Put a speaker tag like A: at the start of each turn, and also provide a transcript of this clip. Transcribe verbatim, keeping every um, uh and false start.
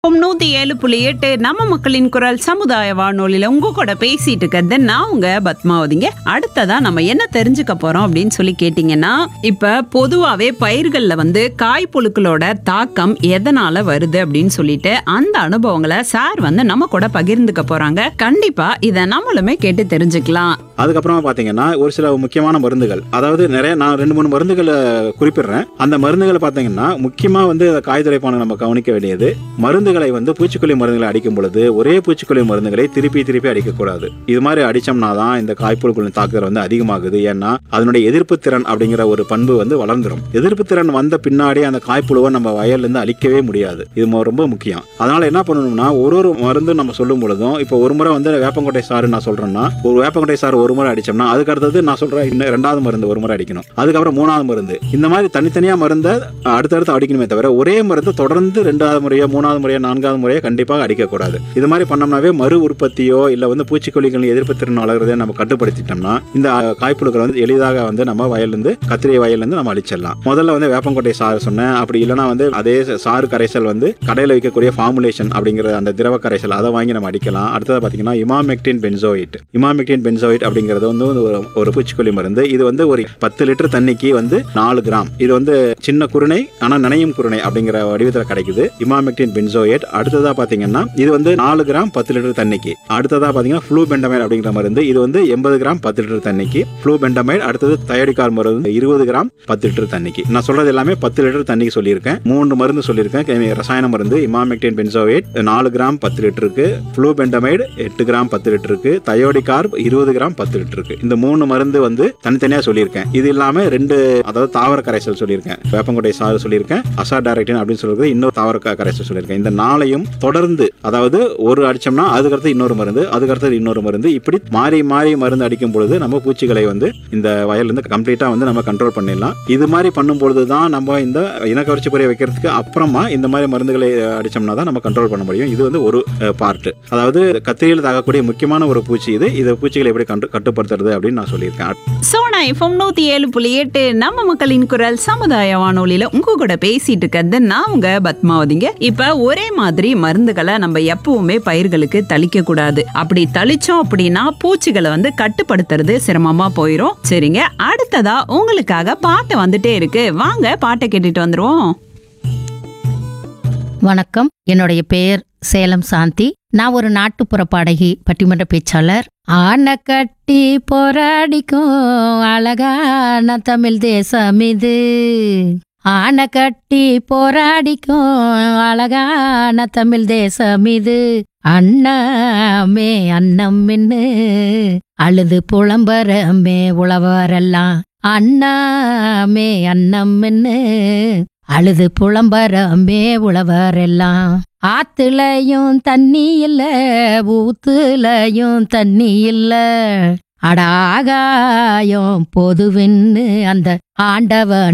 A: நூத்தி ஏழு புள்ளி எட்டு நம்ம மக்களின் குரல் சமுதாய வானொலியில உங்க கூட பேசிட்டு இருக்கிறது நான் உங்க பத்மாவதிங்க. அடுத்ததா நம்ம என்ன தெரிஞ்சுக்க போறோம் அப்படின்னு சொல்லி கேட்டீங்கன்னா, இப்ப பொதுவாவே பயிர்கள்ல வந்து காய்ப்புழுக்களோட தாக்கம் எதனால வருது அப்படின்னு சொல்லிட்டு அந்த அனுபவங்களை சார் வந்து நம்ம கூட பகிர்ந்துக்க போறாங்க. கண்டிப்பா இதை நம்மளுமே கேட்டு தெரிஞ்சுக்கலாம்.
B: அதுக்கப்புறமா பாத்தீங்கன்னா ஒரு சில முக்கியமான மருந்துகள், அதாவது நிறைய நான் ரெண்டு மூணு மருந்துகளை குறிப்பிடுறேன். அந்த மருந்துகளை பாத்தீங்கன்னா முக்கியமா வந்து காய்துரைப்பான நம்ம கவனிக்க வேண்டியது, மருந்துகளை வந்து பூச்சிக்கொல்லி மருந்துகளை அடிக்கும் பொழுது ஒரே பூச்சிக்கொல்லி மருந்துகளை திருப்பி திருப்பி அடிக்கக்கூடாது. இது மாதிரி அடிச்சோம்னா தான் இந்த காய்ப்புழுக்களின் தாக்குதல் வந்து அதிகமாகுது. ஏன்னா அதனுடைய எதிர்ப்பு திறன் அப்படிங்கிற ஒரு பண்பு வந்து வளர்ந்துடும். எதிர்ப்பு திறன் வந்த பின்னாடி அந்த காய்ப்புழுவை நம்ம வயல்ல இருந்து அழிக்கவே முடியாது. இது ரொம்ப முக்கியம். அதனால என்ன பண்ணணும்னா, ஒரு ஒரு மருந்து நம்ம சொல்லும் பொழுதும், இப்போ ஒரு முறை வந்து வேப்பங்கொட்டை சாறு நான் சொல்றேன்னா, ஒரு வேப்பங்கொட்டை சாறு ஒரு முறை அடிச்சோம்னா அதுக்கு அடுத்தது நான் சொல்றேன் இன்னும் ரெண்டாவது மருந்து ஒரு முறை அடிக்கணும், அதுக்கப்புறம் மூணாவது மருந்து, இந்த மாதிரி தனித்தனியா மருந்தை அடுத்தடுத்து அடிக்கணுமே தவிர ஒரே மருந்து தொடர்ந்து ரெண்டாவது முறையோ மூணாவது முறையோ நான்காவது முறையோ கண்டிப்பாக அடிக்கக்கூடாது. இது மாதிரி பண்ணோம்னாவே மறு உற்பத்தியோ இல்ல வந்து பூச்சிக்கொல்லிகளின் எதிர்ப்பு திறன் வளர்றதை நம்ம கட்டுப்படுத்திட்டோம்னா இந்த காய்ப்புழுக்களை வந்து எளிதாக வந்து நம்ம வயலிருந்து கத்திரி வயலிருந்து நம்ம அழிச்சிடலாம். முதல்ல வந்து வேப்பங்கொட்டை சாறு சொன்னேன். அப்படி இல்லைன்னா வந்து அதே சாறு கரைசல் வந்து கடையில் வைக்கக்கூடிய ஃபார்முலேஷன் அப்படிங்கிற அந்த திரவ கரைசல் அதை வாங்கி நம்ம அடிக்கலாம். அடுத்தது பார்த்தீங்கன்னா இமாமெக்டின் பென்சோயிட். இமாமெக்டின் பென்சோயிட் அப்படிங்கிறது வந்து ஒரு பூச்சிக்கொல்லி மருந்து. இது வந்து ஒரு பத்து லிட்டர் தண்ணிக்கு வந்து நாலு கிராம். இது வந்து சின்ன குருணை ஆனா நனையும் குருணை அப்படிங்கிற வடிவத்தில் கிடைக்குது இமாமெக்டின் பென்சோயேட். அடுத்ததா பாத்தீங்கன்னா இது வந்து நாலு கிராம் பத்து லிட்டர் தண்ணிக்கு. அடுத்ததா பாத்தீங்கன்னா ஃப்ளூபெண்டமைட் அப்படிங்கிற மருந்து. இது வந்து எண்பது கிராம் பத்து லிட்டர் தண்ணிக்கு. ஃப்ளூபெண்டமைட். அடுத்தது தயோடிகார் மருந்து இருபது கிராம் பத்து லிட்டர் தண்ணிக்கு. நான் சொல்றது எல்லாமே பத்து லிட்டர் தண்ணிக்கு சொல்லியிருக்கேன். மூணு மருந்து சொல்லியிருக்கேன். ரசாயன மருந்து இமாமெக்டின் பென்சோயேட் நாலு கிராம் பத்து லிட்டருக்கு, ஃப்ளூபெண்டமைட் எட்டு கிராம் பத்து லிட்டருக்கு, தயோடிகார் இருபது கிராம் பத்து லிட்டருக்கு. இந்த மூணு மருந்து வந்து தனித்தனியா சொல்லியிருக்கேன். இது இல்லாம ரெண்டு, அதாவது தாவர கரைசல் சொல்லியிருக்கேன். வேப்பங்கொட்டை சாறு சொல்லியிருக்கேன். அசாடைரக்டின் அப்படின்னு சொல்றது இன்னொரு தாவர கரைசல் சொல்லியிருக்கேன். இந்த நாளையும் தொடர்ந்து, அதாவது ஒரு அடிச்சோம்னா அதுக்கடுத்து இன்னொரு மருந்து, அதுக்கடுத்து இன்னொரு மருந்து, இப்படி மாறி மாறி மருந்து அடிக்கும் பொழுது நம்ம பூச்சிகளை வந்து இந்த வயல்ல இருந்து கம்ப்ளீட்டா வந்து நம்ம கண்ட்ரோல் பண்ணிடலாம். இது மாதிரி பண்ணும் பொழுது தான் நம்ம இந்த இனக்கவர்ச்சி பொறியை வைக்கிறதுக்கு அப்புறமா இந்த மாதிரி மருந்துகளை அடிச்சோம்னா தான் நம்ம கண்ட்ரோல் பண்ண முடியும். இது வந்து ஒரு பார்ட். அதாவது கத்திரியில் தாக்கக்கூடிய முக்கியமான ஒரு பூச்சி இது. இந்த பூச்சிகளை எப்படி கட்டுப்படுத்துறது அப்படின்னு நான் சொல்லியிருக்கேன்.
A: சோனா எஃப்எம் நூத்தி ஏழு புள்ளி எட்டு நம்ம மக்களின் குரல் சமுதாய வானொலியில உங்க கூட பேசிட்டு இருக்கிறது நான் உங்க பத்மாவதிங்க. இப்ப ஒரே மாதிரி மருந்துகளை நம்ம எப்பவுமே பயிர்களுக்கு தளிக்க கூடாது. அப்படி தளிச்சோம் அப்படின்னா பூச்சிகளை வந்து கட்டுப்படுத்துறது சிரமமா போயிரும். சரிங்க, அடுத்ததா உங்களுக்காக பாட்டு வந்துட்டே இருக்கு. வாங்க பாட்டை கேட்டுட்டு வந்துருவோம்.
C: வணக்கம், என்னுடைய பெயர் சேலம் சாந்தி. நான் ஒரு நாட்டுப்புற பாடகி, பட்டிமன்ற பேச்சாளர். ஆனை கட்டி போராடிக்கும் அழகான தமிழ் தேசம் இது. ஆனை கட்டி போராடிக்கும் அழகான தமிழ் தேசம் இது. அண்ணாமே அன்னம் மின்னு அழுது புலம்பரமே உழவரெல்லாம். அண்ணாமே அன்னம் மின்னு அழுது புலம்பரமே உழவரெல்லாம். ஆத்துலயும் தண்ணி இல்ல, ஊத்துலயும் தண்ணி இல்ல, அடாகாயம் பொதுவின்னு அந்த ஆண்டவன்